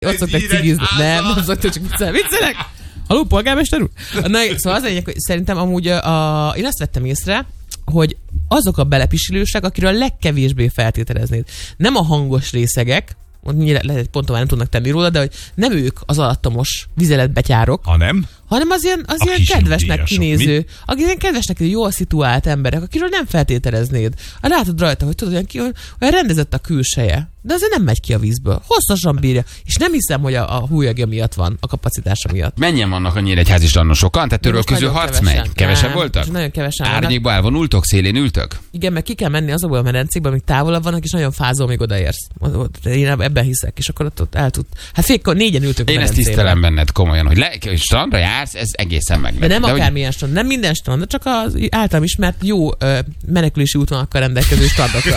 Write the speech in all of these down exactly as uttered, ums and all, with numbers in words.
Ott szoktak cigizni. Nem, nem szoktak, csak viccelek. Viccelek! Haló, polgármester úr? Na, szóval az lényeg, hogy szerintem amúgy a, én azt vettem észre, hogy azok a belepisilősek, akiről a legkevésbé feltételeznéd. Nem a hangos részegek, lehet, hogy pontosan nem tudnak tenni róla, de hogy nem ők az alattomos vizeletbetyárok, hanem, hanem az ilyen, az ilyen kedvesnek kinéző, akik ilyen kedvesnek kinéző, jól szituált emberek, akiről nem feltételeznéd. Látod rajta, hogy tudod, olyan, ki, olyan rendezett a külseje, de azért nem megy ki a vízből. Hosszasan bírja. És nem hiszem, hogy a, a húlyagja miatt van, a kapacitása miatt. Mennyien vannak a nyíregyházi strandon? Sokan? Tehát török közül harc kevesen. megy? Kevesebb nem, voltak? Nagyon kevesen. Árnyékba elvonultok? Szélén ültök? Igen, meg ki kell menni azokból a medencékbe, amik távolabb vannak, és nagyon fázol, még odaérsz. Én ebben hiszek, és akkor ott, ott el tud. Hát fél, négyen ültök a Én ezt tisztelem benned komolyan, hogy, le, hogy strandra jársz, ez egészen meg. De nem de akármilyen hogy... strand, nem minden strand, de csak az általam ismert jó ö, menekülési útvonalakkal rendelkező strandokra.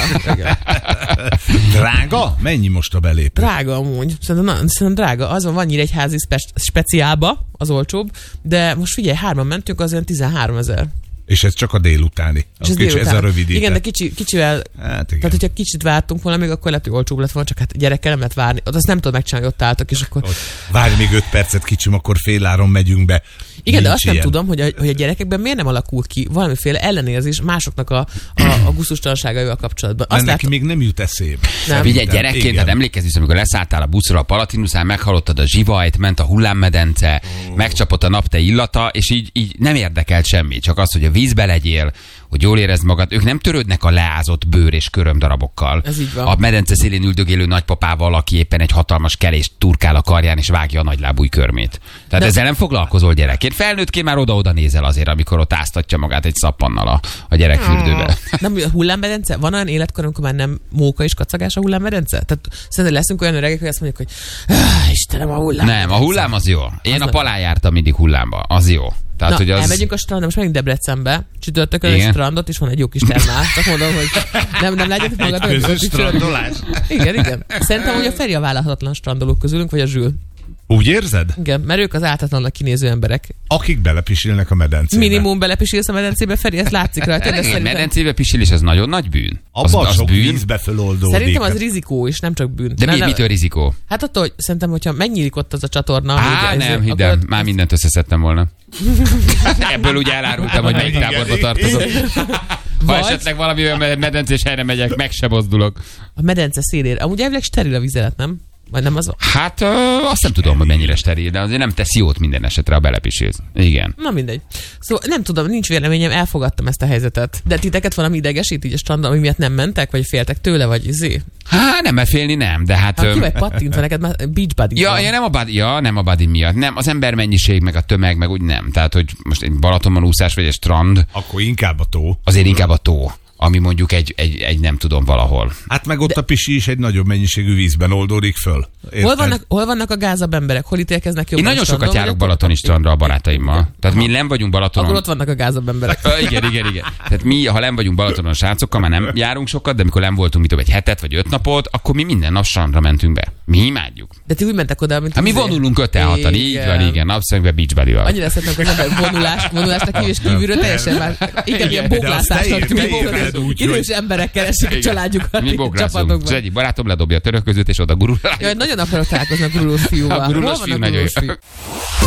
Drága? Mennyi most a belépő? Drága amúgy. Szerintem, na, szerintem drága. Az van, van nyíregyházi spe- speciálba, az olcsóbb, de most figyelj, hárman mentünk, az olyan tizenháromezer. És ez csak a délutáni. És ez, kicsi, délután. Ez a rövidített. Igen, de kicsi, kicsivel, hát igen. Tehát hogyha kicsit vártunk volna, még akkor lehet, hogy olcsóbb lett volna, csak hát gyerekkel nem lehet várni. Ott azt nem tudod megcsinálni, hogy ott álltak, és akkor... Ott, várj még öt percet, kicsim, akkor féláron megyünk be. Igen, nincs de azt ilyen. nem tudom, hogy a, hogy a gyerekekben miért nem alakul ki valamiféle ellenérzés másoknak a, a, a gusztustalanságaival kapcsolatban. Azt neki látom, még nem jut eszébe. Figyelj, gyerekként, hát emlékezz vissza, amikor leszálltál a buszra a Palatinuszán, meghallottad a zsivajt, ment a hullámmedence, oh. megcsapott a napte illata, és így, így nem érdekelt semmi, csak az, hogy a vízbe legyél, hogy jól érezd magad. Ők nem törődnek a leázott bőr és körömdarabokkal. Ez így van. A medence szélén üldögélő nagypapával, aki éppen egy hatalmas kelést turkál a karján, és vágja a nagylábúj körmét. Tehát de... ezzel nem foglalkozol gyerekként. Felnőttként már oda-oda nézel azért, amikor ott áztatja magát egy szappannal a, a gyerekfürdőbe. Nem, a hullámmedence? Van olyan életkor, amikor már nem móka és kacagás a hullámmedence? Tehát szerintem leszünk olyan öregek, hogy azt mondjuk, hogy Istenem, a hullám. Nem, a hullám az jó. Én az a nem. palán jártam mindig hullámba. Az jó. Tehát, Na, hogy az... elmegyünk a strandra, most megyünk Debrecenbe, csütörtökön egy strandot, és van egy jó kis termál. Csak mondom, hogy nem, nem látjátok magatok. Egy közös strandolás. Igen, igen. Szerintem, hogy a Feri a vállalhatatlan strandolók közülünk, vagy a Zsül. Úgy érzed? Igen, mert ők az áltatlannak kinéző emberek. Akik belepisilnek a medencébe. Minimum belepisilsz a medencébe, Feri, ezt látszik rajta. De szerintem... medencébe pisilés az nagyon nagy bűn. Az, Abban az sok bűn. vízbe föloldódik. Szerintem az rizikó is, nem csak bűn. De nem, mi, nem, mitől rizikó? Hát attól, hogy szerintem, hogyha megnyílik ott az a csatorna. Á, ugye, nem, ez, hidd el, akkor... már mindent összeszedtem volna. Ebből úgy elárultam, hogy melyik táborba tartozok. Ha Vagy... esetleg valami olyan medencés helyre megyek, meg se mozdulok. A medence szélére. Amúgy elvileg steril a vizelet, nem? Vagy nem az? Hát ö, azt nem tudom, hogy mennyire steril, de azért nem tesz jót minden esetre, ha belepisilsz. Igen. Na mindegy. Szóval nem tudom, nincs véleményem, elfogadtam ezt a helyzetet. De titeket valami idegesít így a strandon, ami miatt nem mentek, vagy féltek tőle, vagy izé? Hát nem, mert félni nem, de hát... Hát ki vagy pattintva, neked már beach buddy. Ja, ja, nem a body, ja, nem a body miatt. Nem, az embermennyiség, meg a tömeg, meg úgy nem. Tehát, hogy most egy Balatonban úszás, vagy egy strand... Akkor inkább a tó. Azért inkább a tó, ami mondjuk egy, egy, egy nem tudom valahol. Hát meg ott de... a pisi is egy nagyobb mennyiségű vízben oldódik föl. Hol vannak, hol vannak a gázabb emberek? Hol ítélkeznek jobban? Én nagyon sokat járok balatoni strandra a barátaimmal. Tehát mi nem vagyunk Balatonon. Akkor ott vannak a gázabb emberek. igen, igen, igen. Tehát mi, ha nem vagyunk Balatonon a srácokkal, már nem járunk sokat, de amikor nem voltunk mit egy hetet vagy öt napot, akkor mi minden nap strandra mentünk be. Mi imádjuk. De ti úgy mentek oda, mint... Hát mi vonulunk öten-hatan, így van, igen, napszögbe beach buddy-val. Annyira szeretem, hogy az ember vonulást, vonulásnak kívül és kívülről teljesen már... Igen, ilyen boglászásnak. Idős emberek keresik a családjukat. Mi boglászunk. Az egyik barátom ledobja a török között, és oda gurul. Jaj, nagyon akarok találkozni a gurulós fiúval. A gurulós fiú nagyon jó.